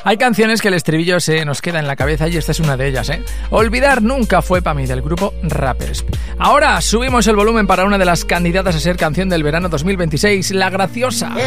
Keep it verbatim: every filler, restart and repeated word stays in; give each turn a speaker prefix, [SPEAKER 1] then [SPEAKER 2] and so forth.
[SPEAKER 1] Hay canciones que el estribillo se nos queda en la cabeza y esta es una de ellas, ¿eh? Olvidar nunca fue para mí, del grupo Rappers. Ahora subimos el volumen para una de las candidatas a ser canción del verano dos mil veintiséis, La Graciosa.